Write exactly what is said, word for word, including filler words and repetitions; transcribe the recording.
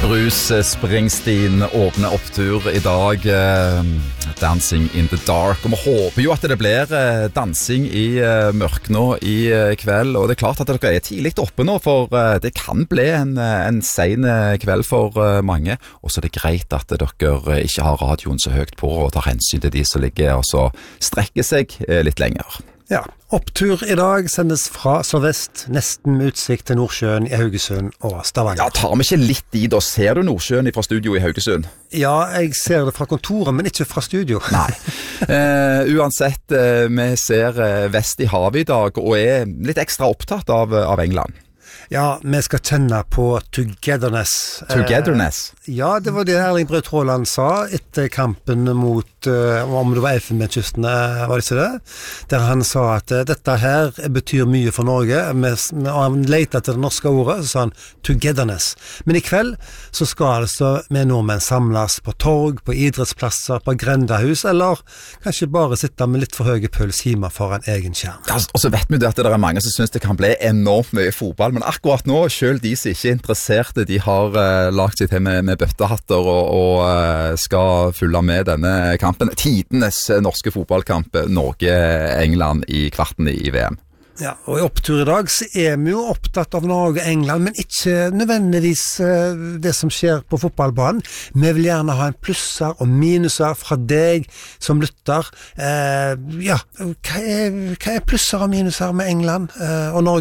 Bruce Springsteen åpner opptur i dag, eh, Dancing in the Dark, og vi håper jo at det blir eh, dansing i eh, mørk nå i eh, kveld, og det er klart at dere er tidlig oppe nå, for eh, det kan bli en, en sen kveld for eh, mange, og så er det greit at dere ikke har radioen så høyt på og tar hensyn til de som ligger og så strekker seg eh, litt lenger. Ja, opptur i dag sendes fra Sørvest, nesten med utsikt til Nordsjøen i Haugesund og Stavanger. Ja, tar vi ikke litt i da? Ser du Nordsjøen fra studio i Haugesund? Ja, jeg ser det fra kontoret, men ikke fra studio. Nei. Eh, uansett, eh, vi ser eh, vest i havet i dag, og er litt ekstra opptatt av, av England. Ja, vi skal kjenne på togetherness. Togetherness? Eh, ja, det var det Erling Braut Haaland sa etter kampen mot, uh, om det var Elfenbenskysten, var det ikke det? Der han sa at uh, dette her betyr mye for Norge. Vi, og han letet etter det norske ordet, så sa han togetherness. Men i kveld så skal altså vi nordmenn samles på torg, på idrettsplasser, på grendahus, eller kanskje bare sitte med litt for høye puls hjemme foran egen skjerm. Ja, og så vet vi det at det er mange som synes det kan bli enormt mye fotball, men akkurat nå, selv de som ikke er interesserte, de har uh, lagt seg til med, med bøttehatter og, og uh, skal følge med denne kampen. Tidenes norske fotballkamp, Norge-England i kvarten i, i V M. Ja, og i opptur i dag så er vi jo opptatt av Norge og England, men ikke nødvendigvis uh, det som skjer på fotballbanen. Vi vil gjerne ha en plusser og minuser fra deg som lytter. Uh, ja, hva er, hva er plusser og minuser med England uh, og Norge?